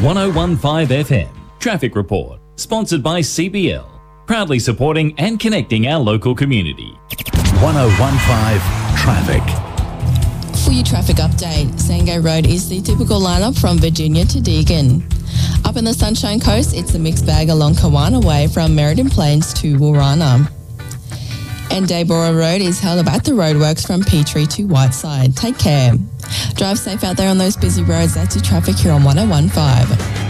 1015 FM Traffic Report, sponsored by CBL, proudly supporting and connecting our local community. 1015 Traffic. For your traffic update, Sangay Road is the typical lineup from Virginia to Deagon. Up in the Sunshine Coast, it's a mixed bag along Kawana Way from Meriden Plains to Warana. And Dayboro Road is held up at the roadworks from Petrie to Whiteside. Take care. Drive safe out there on those busy roads. That's your traffic here on 1015.